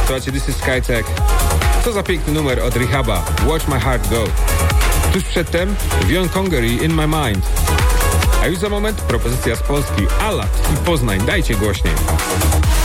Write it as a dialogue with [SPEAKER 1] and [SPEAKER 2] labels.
[SPEAKER 1] Słuchajcie, This is Skytech. Co za piękny numer od Rehaba. Watch My Heart Go. Tuż przedtem Vion Congery, In My Mind. A już za moment propozycja z Polski. Alat i Poznań. Dajcie głośniej.